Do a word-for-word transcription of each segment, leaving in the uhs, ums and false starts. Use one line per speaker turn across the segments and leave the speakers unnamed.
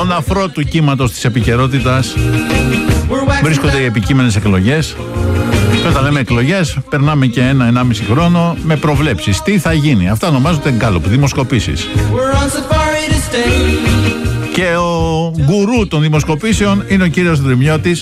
στον αφρό του κύματος της επικαιρότητας βρίσκονται οι επικείμενες εκλογές. Και όταν λέμε εκλογές, περνάμε και ένα ενάμιση χρόνο με προβλέψεις. Τι θα γίνει? Αυτά ονομάζονται γκάλοπ, δημοσκοπήσεις. Και ο γκουρού των δημοσκοπήσεων είναι ο κύριος Δρυμιώτης.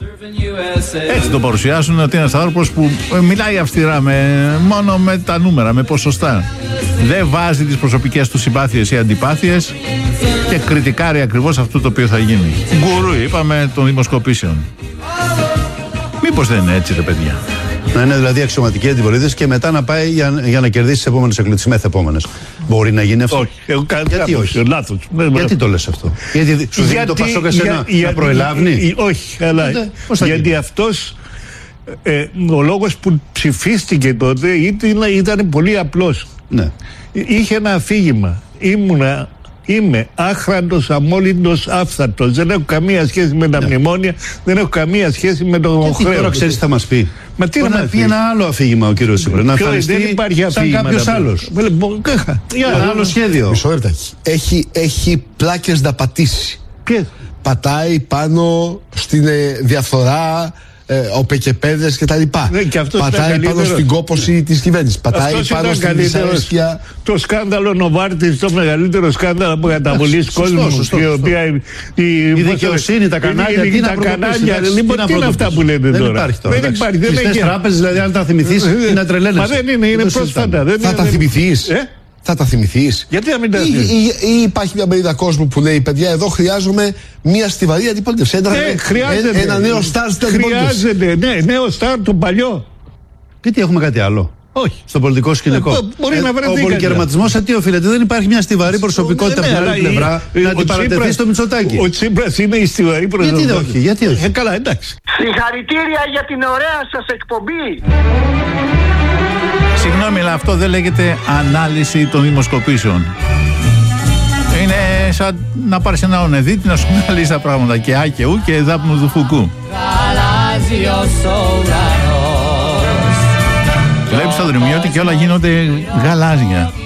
Έτσι το παρουσιάσουν, ότι είναι ένας άνθρωπος που μιλάει αυστηρά με, μόνο με τα νούμερα, με ποσοστά. Δεν βάζει τις προσωπικές του συμπάθειες ή αντιπάθειες και κριτικάρει ακριβώς αυτό το οποίο θα γίνει. Γκουρού, είπαμε, των δημοσκοπήσεων. Μήπως δεν είναι έτσι, ρε παιδιά?
Να είναι δηλαδή αξιωματική αντιπολίτευση και μετά να πάει για, για να κερδίσει τις επόμενες εκλογές, τις μεθεπόμενες. Μπορεί να γίνει αυτό?
Όχι. Εγώ κάνω
Γιατί όχι?
Λάθος.
Γιατί το λες αυτό? Γιατί σου δίνει το Πασόκ εσένα να προελάβνει?
Όχι, αλλά γιατί αυτός ε, ο λόγος που ψηφίστηκε τότε ήταν, ήταν πολύ απλός.
Ναι.
Είχε ένα αφήγημα. Ήμουνα Είμαι άχραντος, αμόλυντος, άφθαρτος. Δεν έχω καμία σχέση με τα ναι. μνημόνια, δεν έχω καμία σχέση με το χρέος.
Γιατί τώρα ξέρεις τι θα μας πει?
Μα τι να
πει ένα άλλο αφήγημα ο κύριος Τσίπρας? Να εμφανιστεί
δεν υπάρχει αφήγημα.
Κάποιος άλλος. Ένα άλλο σχέδιο.
Μισό λεπτά. Έχει, έχει πλάκες να πατήσει.
Ποιες?
Πατάει πάνω στην ε, διαφθορά, ε, οπεκεπέδες κτλ.
Ναι,
πατάει πάνω στην κόπωση ναι. της κυβέρνησης. Πατάει αυτός πάνω στην δυσαρέσκεια.
Το σκάνδαλο Νοβάρτης, το μεγαλύτερο σκάνδαλο που καταβολής κόσμου.
Η δικαιοσύνη, τα κανάλια.
Τι τα κανάλια. Λοιπόν, τι είναι αυτά που λέτε τώρα?
Δεν υπάρχει. Τις τράπεζες, δηλαδή, αν τα θυμηθείς, είναι τρελαίνεσαι.
Μα δεν είναι, είναι πρόσφατα.
Θα τα θυμηθείς? Θα τα θυμηθείς?
Γιατί να μην τα
θυμηθείς? Ή, ή, ή υπάρχει μια μερίδα κόσμου που λέει, παιδιά, εδώ χρειάζομαι μια στιβαρή αντιπολίτευση. Ένα,
ναι, χρειάζεται.
Ένα νέο στάρ στην αντιπολίτευση.
Χρειάζεται, ναι, νέο στάρ, το παλιό.
Γιατί έχουμε κάτι άλλο?
Όχι.
Στο πολιτικό σκηνικό.
Ε, μπορεί ε, να
ο πολυκερματισμός σε τι οφείλεται? Δεν υπάρχει μια στιβαρή προσωπικότητα από την άλλη πλευρά να αντιπαρατεθεί στο Μητσοτάκη.
Ο Τσίπρας είναι η στιβαρή προσωπικότητα.
Γιατί όχι? Γιατί όχι?
Ε, καλά, εντάξει.
Συγχαρητήρια για την ωραία σας εκπομπή.
Συγγνώμη, αλλά αυτό δεν λέγεται ανάλυση των δημοσκοπήσεων. Είναι σαν να πάρεις ένα ονεδίτη να σου αναλύσει τα πράγματα και α και ου και δάπνου του φουκού. Βλέπεις το Δρυμιώτη και όλα γίνονται γαλάζια.